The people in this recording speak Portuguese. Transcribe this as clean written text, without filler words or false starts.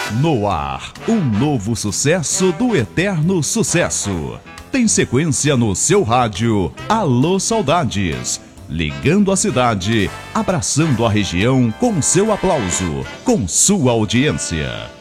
No ar, um novo sucesso do eterno sucesso. Tem sequência no seu rádio. Alô Saudades. Ligando a cidade, abraçando a região com seu aplauso, com sua audiência.